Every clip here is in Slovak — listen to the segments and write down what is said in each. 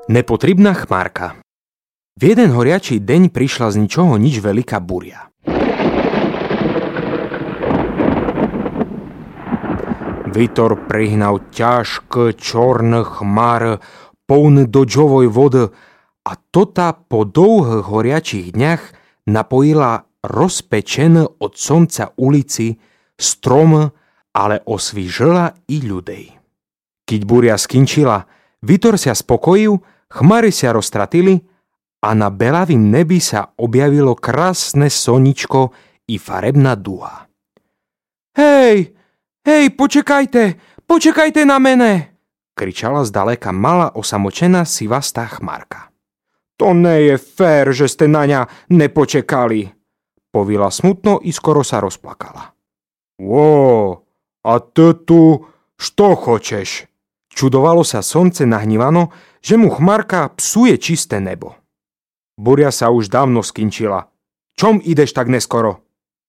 Nepotribná chmárka. V jeden horiačí deň prišla z ničoho nič veľká buria. Vitor prihnal ťažké čorné chmár, plné dožďovej vody a tota po dlhých horiacich dňach napojila rozpečené od slnca ulici, stromy, ale osvížila i ľudí. Keď buria skončila, Vitor sa spokojil, chmary sa roztratili a na belavým nebi sa objavilo krásne slničko i farebná duha. Hej, počekajte na mene, kričala zdaleka malá osamočená sivastá chmárka. To nie je fér, že ste na ňa nepočekali, povila smutno i skoro sa rozplakala. A ty tu, što chceš? Čudovalo sa slnce nahnívano, že mu chmárka psuje čisté nebo. Buria sa už dávno skončila. Čom ideš tak neskoro?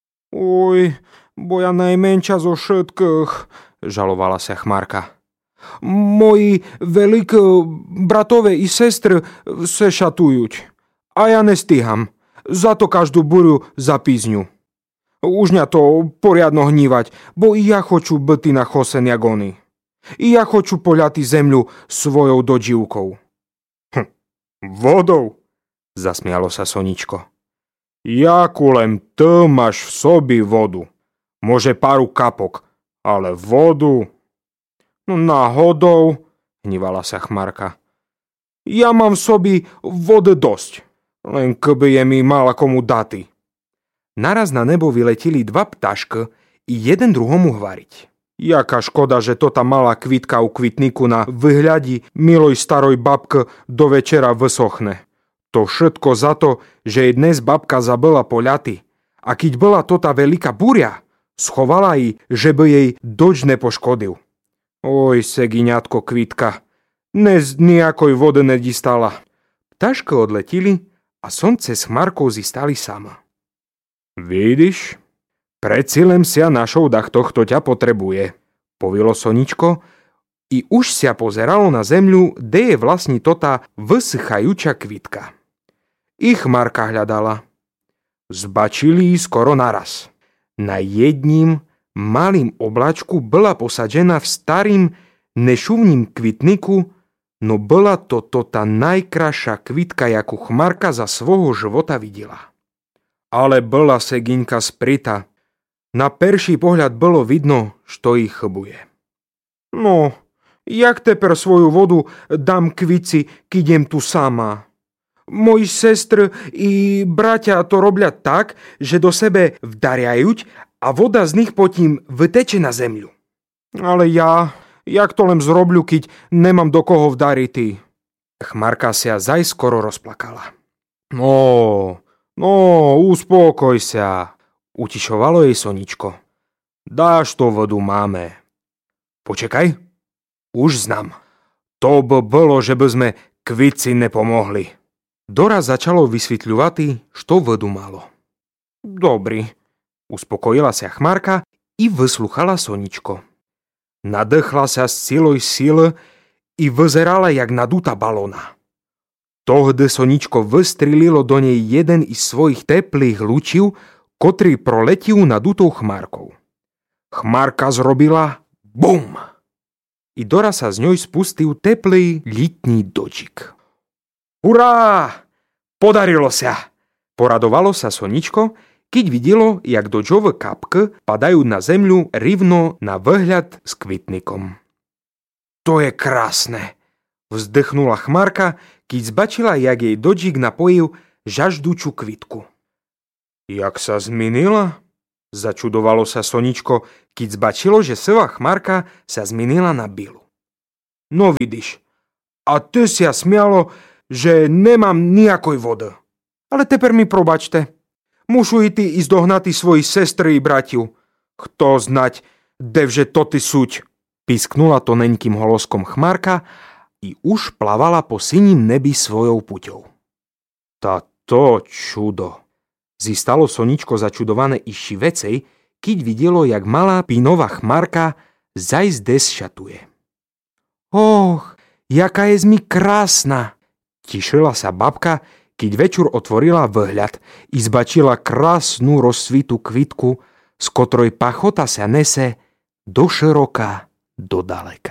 Bo ja najmenšia zo všetkých, žalovala sa chmárka. Moji veľké bratové i sestry sa šatujú. A ja nestíham. Za to každú buriu zapízňu. Už mňa to poriadno hnívať, bo i ja chcú byť na chosen jak oni. I ja chcú poľati zemľu svojou doživkou. Vodou, zasmialo sa slničko. Jakulem ty máš v sobi vodu. Môže paru kapok, ale vodu... Náhodou, hnívala sa chmárka. Ja mám v sobi vody dosť, len keby je mi mala komu daty. Naraz na nebo vyleteli dva ptašky i jeden druhomu hvariť. Jaká škoda, že to tá malá kvitka u kvitníku na vyhľadi miloj staroj babke do večera vysochne. To všetko za to, že jej dnes babka zabila poľaty. A keď bola to tá veľká buria, schovala jej, že by jej doč nepoškodil. Oj, segiňatko kvitka, dnes nejakoj vody nedistala. Ptašky odletili a slnce s chmárkou zistali sama. Vidíš? Precilem sa našou dachto, kto ťa potrebuje, povilo slničko i už sa pozeralo na zemľu, kde je vlastne tota vysychajúča kvitka. I chmárka hľadala. Zbačili skoro naraz. Na jedním malým oblačku bola posadená v starým nešuvním kvitniku, no bola to tota najkrajšia kvitka, jakú chmárka za svojho života videla. Ale bola seginka spryta. Na perší pohľad bolo vidno, što ich chybuje. No, jak teper svoju vodu dám kvici, keď jem tu sama? Moji sestry i bratia to robia tak, že do sebe vdariajú a voda z nich potím vyteče na zemľu. Ale jak to len zrobľu, keď nemám do koho vdariti? Chmárka sa zaj skoro rozplakala. No, uspokoj sa, utišovalo jej slničko. Dáš to vodu máme. Počekaj, už znam. To by bolo, že by sme kvici nepomohli. Doraz začalo vysvetľovať, što vodu malo. Dobrý, uspokojila sa chmárka i vysluchala slničko. Nadechla sa z celej síly i vyzerala jak nadúta balóna. Tohdy slničko vystrililo do nej jeden iz svojich teplých lúčiv, ktorý proletil nadútou chmárkou. Chmárka zrobila bum! I doraz sa z ňoj spustil teplý letný dočik. Hurá! Podarilo sa! Poradovalo sa slničko, keď videlo, jak dožďové kapky padajú na zemľu rivno na výhľad s kvitnikom. To je krásne! Vzdychnula chmárka, keď zbačila, jak jej dožík napojil žaždúču kvitku. Jak sa zmenila? Začudovalo sa slničko, keď zbačilo, že sivá chmárka sa zmenila na bielu. No vidíš, a ty sa smialo, že nemám nejakoj vody. Ale teper mi probačte. Mušu i ty ísť dohnati svojich sestry i bratiu. Kto znať, devže to ty súď, písknula toneňkým holoskom chmárka i už plavala po siním nebi svojou puťou. Tá to čudo. Zistalo slničko začudované iši vecej, keď videlo, jak malá pínová chmárka zajsť des šatuje. Och, jaká je mi krásna, Tišila sa babka, keď večer otvorila vhľad i zbačila krásnu rozsvitú kvitku, z ktorej pachota sa nese do široka, do daleka.